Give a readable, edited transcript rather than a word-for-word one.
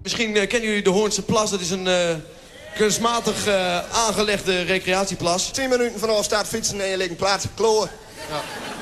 Misschien kennen jullie de Hoornse Plas. Dat is een kunstmatig aangelegde recreatieplas. 10 minuten vanaf staat fietsen en je ligt plat, kloor. Ja.